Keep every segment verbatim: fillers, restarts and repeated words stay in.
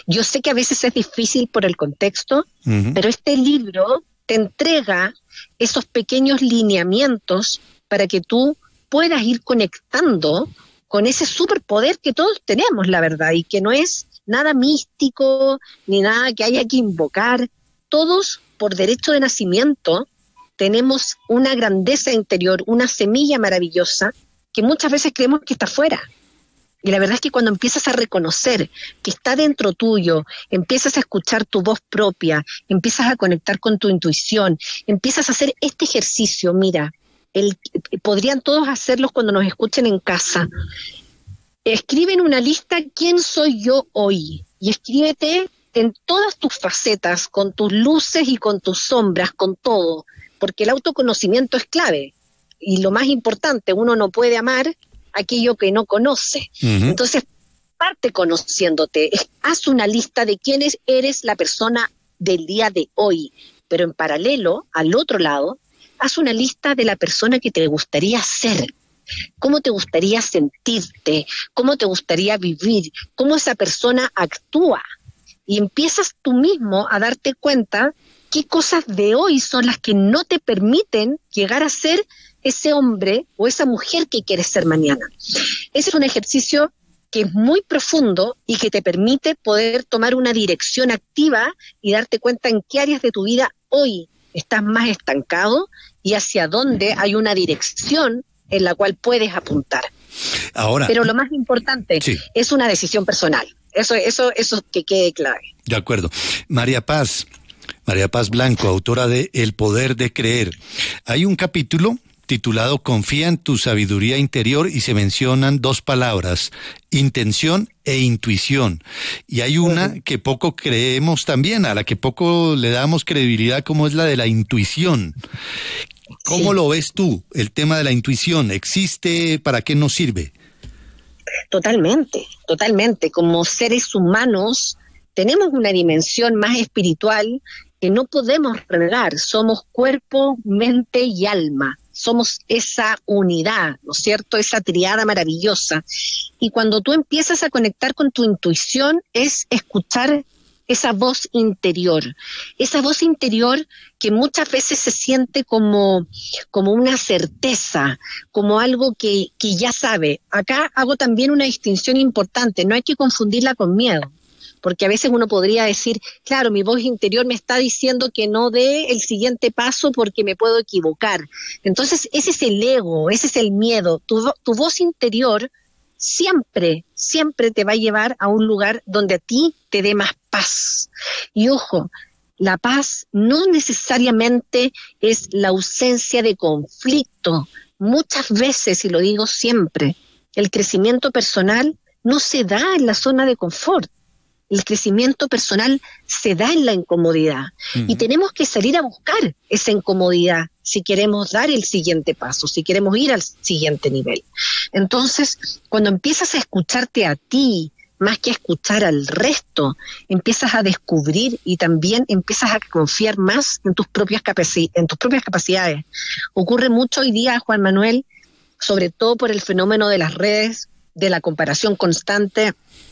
Yo sé que a veces es difícil por el contexto, uh-huh. pero este libro te entrega esos pequeños lineamientos para que tú puedas ir conectando con ese superpoder que todos tenemos, la verdad, y que no es nada místico, ni nada que haya que invocar. Todos, por derecho de nacimiento, tenemos una grandeza interior, una semilla maravillosa, que muchas veces creemos que está afuera. Y la verdad es que cuando empiezas a reconocer que está dentro tuyo, empiezas a escuchar tu voz propia, empiezas a conectar con tu intuición, empiezas a hacer este ejercicio, mira, el, podrían todos hacerlos cuando nos escuchen en casa. Escribe en una lista quién soy yo hoy y escríbete en todas tus facetas, con tus luces y con tus sombras, con todo, porque el autoconocimiento es clave. Y lo más importante, uno no puede amar aquello que no conoce. Uh-huh. Entonces, parte conociéndote, haz una lista de quién eres la persona del día de hoy, pero en paralelo, al otro lado, haz una lista de la persona que te gustaría ser, cómo te gustaría sentirte, cómo te gustaría vivir, cómo esa persona actúa, y empiezas tú mismo a darte cuenta qué cosas de hoy son las que no te permiten llegar a ser ese hombre o esa mujer que quieres ser mañana. Ese es un ejercicio que es muy profundo y que te permite poder tomar una dirección activa y darte cuenta en qué áreas de tu vida hoy estás más estancado y hacia dónde hay una dirección en la cual puedes apuntar. Ahora, pero lo más importante sí. es una decisión personal. Eso, eso, eso que quede clave. De acuerdo. María Paz, María Paz Blanco, autora de El Poder de Creer. Hay un capítulo titulado Confía en tu sabiduría interior y se mencionan dos palabras, intención e intuición. Y hay una que poco creemos también, a la que poco le damos credibilidad, como es la de la intuición. ¿Cómo sí. lo ves tú, el tema de la intuición? ¿Existe? ¿Para qué nos sirve? Totalmente, totalmente. Como seres humanos tenemos una dimensión más espiritual que no podemos renegar. Somos cuerpo, mente y alma. Somos esa unidad, ¿no es cierto? Esa triada maravillosa. Y cuando tú empiezas a conectar con tu intuición, es escuchar esa voz interior. Esa voz interior que muchas veces se siente como, como una certeza, como algo que, que ya sabe. Acá hago también una distinción importante. No hay que confundirla con miedo. Porque a veces uno podría decir, claro, mi voz interior me está diciendo que no dé el siguiente paso porque me puedo equivocar. Entonces, ese es el ego, ese es el miedo. Tu, tu voz interior siempre, siempre te va a llevar a un lugar donde a ti te dé más paz. Y ojo, la paz no necesariamente es la ausencia de conflicto. Muchas veces, y lo digo siempre, el crecimiento personal no se da en la zona de confort. El crecimiento personal se da en la incomodidad. Uh-huh. Y tenemos que salir a buscar esa incomodidad si queremos dar el siguiente paso, si queremos ir al siguiente nivel. Entonces, cuando empiezas a escucharte a ti, más que a escuchar al resto, empiezas a descubrir y también empiezas a confiar más en tus propias capaci- en tus propias capacidades. Ocurre mucho hoy día, Juan Manuel, sobre todo por el fenómeno de las redes, de la comparación constante,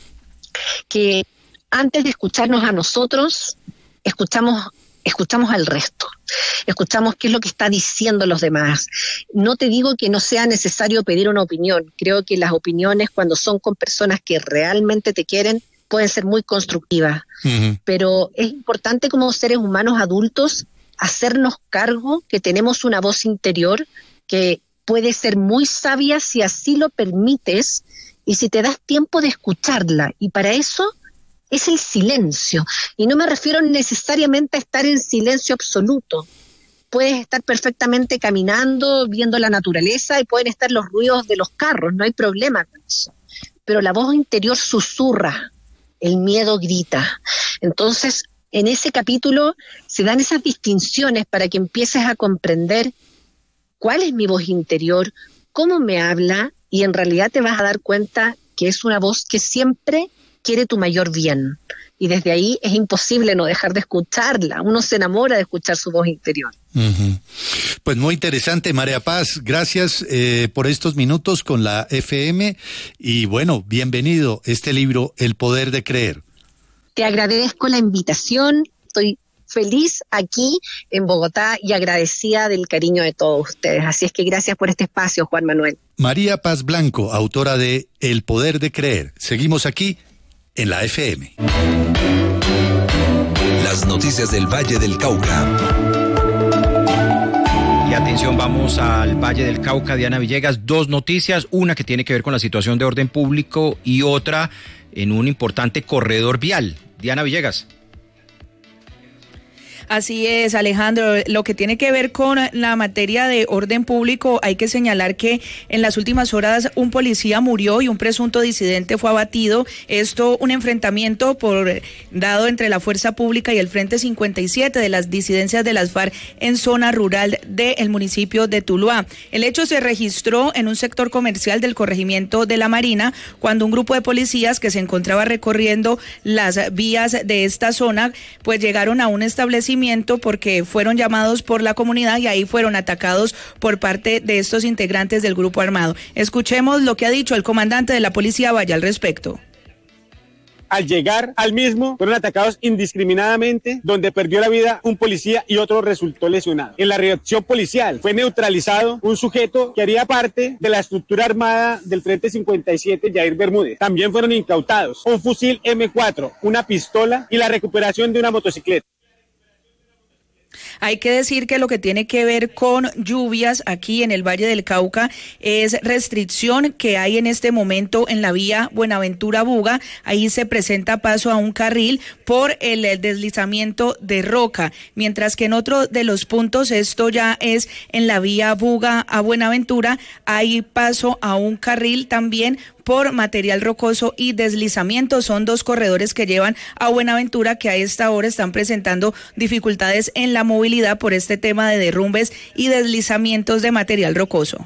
que antes de escucharnos a nosotros, escuchamos, escuchamos al resto, escuchamos qué es lo que está diciendo los demás. No te digo que no sea necesario pedir una opinión, creo que las opiniones cuando son con personas que realmente te quieren pueden ser muy constructivas, uh-huh. pero es importante como seres humanos adultos hacernos cargo que tenemos una voz interior que puede ser muy sabia si así lo permites y si te das tiempo de escucharla, y para eso es el silencio, y no me refiero necesariamente a estar en silencio absoluto. Puedes estar perfectamente caminando, viendo la naturaleza, y pueden estar los ruidos de los carros, no hay problema con eso. Pero la voz interior susurra, el miedo grita. Entonces, en ese capítulo se dan esas distinciones para que empieces a comprender cuál es mi voz interior, cómo me habla, y en realidad te vas a dar cuenta que es una voz que siempre quiere tu mayor bien. Y desde ahí es imposible no dejar de escucharla. Uno se enamora de escuchar su voz interior. Uh-huh. Pues muy interesante, María Paz. Gracias eh, por estos minutos con la F M. Y bueno, bienvenido este libro, El Poder de Creer. Te agradezco la invitación, estoy feliz aquí en Bogotá y agradecida del cariño de todos ustedes. Así es que gracias por este espacio, Juan Manuel. María Paz Blanco, autora de El Poder de Creer. Seguimos aquí en la F M. Las noticias del Valle del Cauca. Y atención, vamos al Valle del Cauca. Diana Villegas, dos noticias, una que tiene que ver con la situación de orden público y otra en un importante corredor vial. Diana Villegas. Así es, Alejandro. Lo que tiene que ver con la materia de orden público, hay que señalar que en las últimas horas un policía murió y un presunto disidente fue abatido. Esto, un enfrentamiento por dado entre la Fuerza Pública y el Frente cincuenta y siete de las disidencias de las FARC en zona rural del municipio de Tuluá. El hecho se registró en un sector comercial del corregimiento de la Marina, cuando un grupo de policías que se encontraba recorriendo las vías de esta zona, pues llegaron a un establecimiento porque fueron llamados por la comunidad y ahí fueron atacados por parte de estos integrantes del grupo armado. Escuchemos lo que ha dicho el comandante de la Policía Valle al respecto. Al llegar al mismo, fueron atacados indiscriminadamente, donde perdió la vida un policía y otro resultó lesionado. En la reacción policial fue neutralizado un sujeto que haría parte de la estructura armada del Frente cincuenta y siete, Yair Bermúdez. También fueron incautados un fusil eme cuatro, una pistola y la recuperación de una motocicleta. Hay que decir que lo que tiene que ver con lluvias aquí en el Valle del Cauca es restricción que hay en este momento en la vía Buenaventura-Buga. Ahí se presenta paso a un carril por el, el deslizamiento de roca, mientras que en otro de los puntos, esto ya es en la vía Buga a Buenaventura, hay paso a un carril también por material rocoso y deslizamiento. Son dos corredores que llevan a Buenaventura que a esta hora están presentando dificultades en la movilidad por este tema de derrumbes y deslizamientos de material rocoso.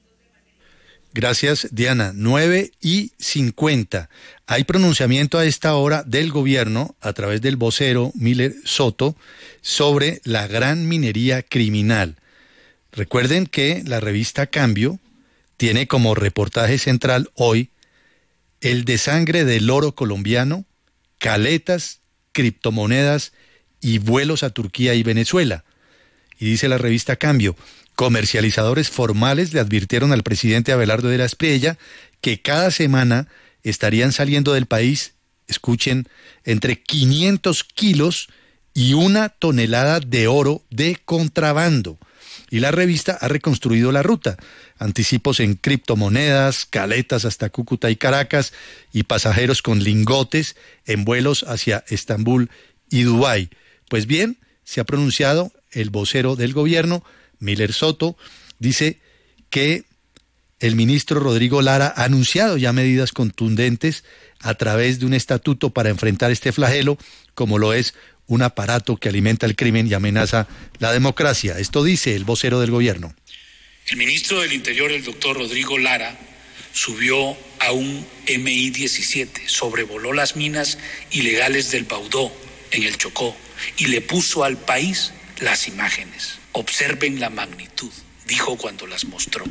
Gracias, Diana. nueve y cincuenta. Hay pronunciamiento a esta hora del gobierno a través del vocero Miller Soto sobre la gran minería criminal. Recuerden que la revista Cambio tiene como reportaje central hoy el desangre del oro colombiano, caletas, criptomonedas y vuelos a Turquía y Venezuela. Y dice la revista Cambio, comercializadores formales le advirtieron al presidente Abelardo de la Espriella que cada semana estarían saliendo del país, escuchen, entre quinientos kilos y una tonelada de oro de contrabando. Y la revista ha reconstruido la ruta. Anticipos en criptomonedas, caletas hasta Cúcuta y Caracas y pasajeros con lingotes en vuelos hacia Estambul y Dubái. Pues bien, se ha pronunciado el vocero del gobierno, Miller Soto, dice que el ministro Rodrigo Lara ha anunciado ya medidas contundentes a través de un estatuto para enfrentar este flagelo, como lo es un aparato que alimenta el crimen y amenaza la democracia. Esto dice el vocero del gobierno. El ministro del Interior, el doctor Rodrigo Lara, subió a un eme i diecisiete, sobrevoló las minas ilegales del Baudó, en el Chocó, y le puso al país las imágenes. Observen la magnitud, dijo cuando las mostró.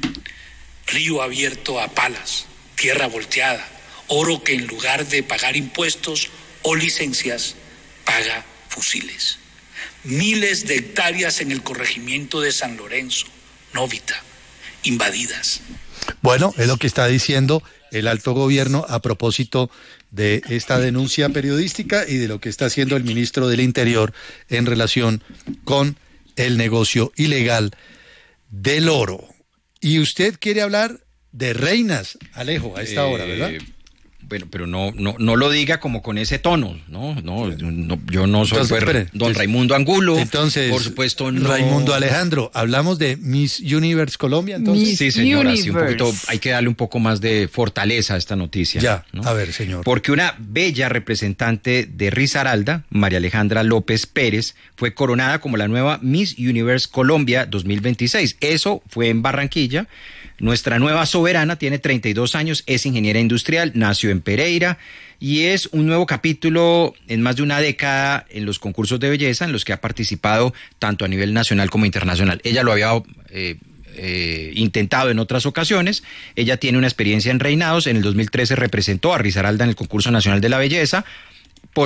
Río abierto a palas, tierra volteada, oro que en lugar de pagar impuestos o licencias, paga fusiles. Miles de hectáreas en el corregimiento de San Lorenzo, Novita, invadidas. Bueno, es lo que está diciendo el alto gobierno a propósito de esta denuncia periodística y de lo que está haciendo el ministro del Interior en relación con el negocio ilegal del oro. Y usted quiere hablar de reinas, Alejo, a esta eh, hora, ¿verdad? Bueno, pero no, no, no lo diga como con ese tono, ¿no? No, no yo no soy entonces, pues, don entonces, Raimundo Angulo. Entonces, por supuesto, no. Raimundo Alejandro, hablamos de Miss Universe Colombia, entonces. Miss sí, señora, sí, un poquito, hay que darle un poco más de fortaleza a esta noticia. Ya, ¿no? A ver, señor. Porque una bella representante de Risaralda, María Alejandra López Pérez, fue coronada como la nueva Miss Universe Colombia dos mil veintiséis. Eso fue en Barranquilla. Nuestra nueva soberana tiene treinta y dos años, es ingeniera industrial, nació en Pereira y es un nuevo capítulo en más de una década en los concursos de belleza en los que ha participado tanto a nivel nacional como internacional. Ella lo había eh, eh, intentado en otras ocasiones. Ella tiene una experiencia en reinados. En el dos mil trece representó a Risaralda en el concurso nacional de la belleza.